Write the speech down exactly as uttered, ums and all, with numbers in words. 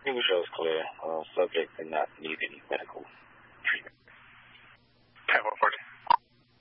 shows clear. Uh, subject to not need any medical